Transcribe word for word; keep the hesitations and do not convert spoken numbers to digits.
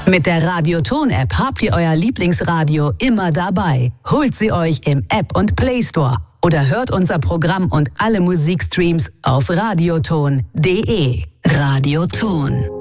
Mit der Radioton-App habt ihr euer Lieblingsradio immer dabei. Holt sie euch im App- und Play-Store oder hört unser Programm und alle Musikstreams auf radioton punkt de. Radioton.